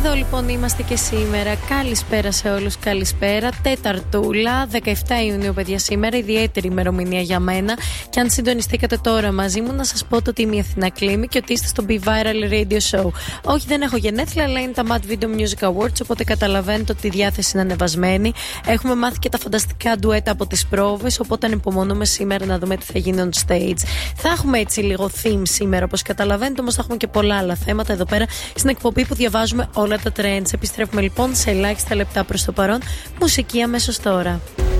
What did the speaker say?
Εδώ λοιπόν είμαστε και σήμερα. Καλησπέρα σε όλους, καλησπέρα. Τεταρτούλα, 17 Ιουνίου, παιδιά, σήμερα. Ιδιαίτερη ημερομηνία για μένα. Και αν συντονιστήκατε τώρα μαζί μου, να σας πω ότι είμαι η Αθηνά Κλίμη και ότι είστε στο Be Viral Radio Show. Όχι, δεν έχω γενέθλια, αλλά είναι τα Mad Video Music Awards, οπότε καταλαβαίνετε ότι η διάθεση είναι ανεβασμένη. Έχουμε μάθει και τα φανταστικά ντουέτα από τις πρόβες, οπότε ανυπομονούμε σήμερα να δούμε τι θα γίνει on stage. Θα έχουμε έτσι λίγο theme σήμερα, όπως καταλαβαίνετε, όμως θα έχουμε και πολλά άλλα θέματα εδώ πέρα στην εκπομπή που διαβάζουμε όλα τα trends. Επιστρέφουμε λοιπόν σε ελάχιστα λεπτά προς το παρόν. Μουσική αμέσως τώρα.